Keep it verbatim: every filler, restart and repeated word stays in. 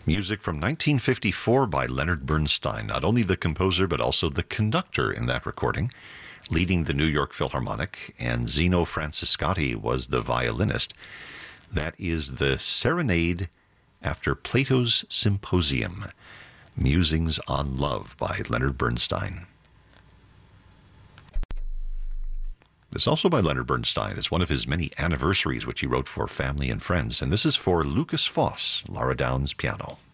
Music from nineteen fifty-four by Leonard Bernstein, not only the composer but also the conductor in that recording, leading the New York Philharmonic, and Zeno Franciscati was the violinist. That is the Serenade after Plato's Symposium, Musings on Love by Leonard Bernstein. This is also by Leonard Bernstein. It's one of his many anniversaries which he wrote for family and friends, and this is for Lucas Foss, Lara Downs piano.